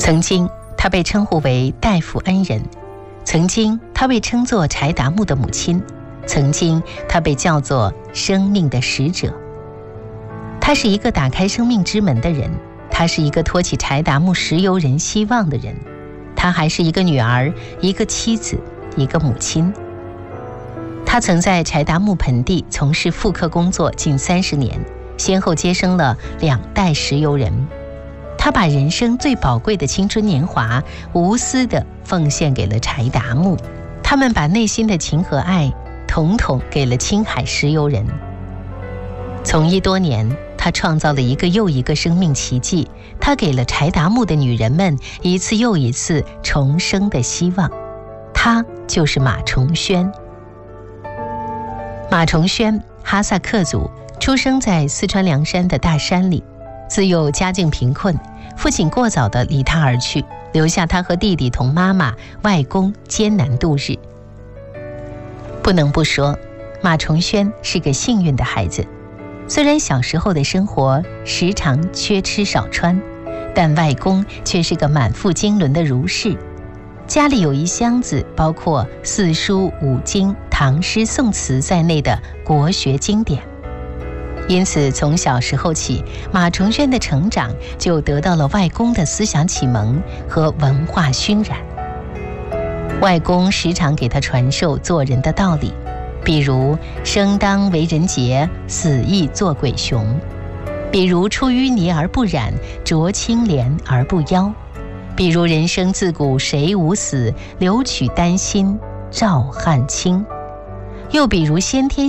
曾经她被称呼为代父恩人，曾经她被称作柴达木的母亲，曾经她被叫做生命的使者。她是一个打开生命之门的人，她是一个托起柴达木石油人希望的人，她还是一个女儿，一个妻子，一个母亲。她曾在柴达木盆地从事复刻工作近30年，先后接生了2代石油人。她把人生最宝贵的青春年华无私地奉献给了柴达木，他们把内心的情和爱统统给了青海石油人。从医多年，她创造了一个又一个生命奇迹，她给了柴达木的女人们一次又一次重生的希望。她就是马崇轩。马崇轩，哈萨克族，出生在四川凉山的大山里。自幼家境贫困，父亲过早地离他而去，留下他和弟弟同妈妈、外公艰难度日。不能不说，马崇轩是个幸运的孩子。虽然小时候的生活时常缺吃少穿，但外公却是个满腹经纶的儒士，家里有一箱子包括四书五经、唐诗宋词在内的国学经典。因此从小时候起，马崇轩的成长就得到了外公的思想启蒙和文化熏染。外公时常给他传授做人的道理，比如生当为人杰，死亦做鬼雄；比如出淤泥而不染，濯清涟而不妖；比如人生自古谁无死，留取丹心照汗青；又比如先天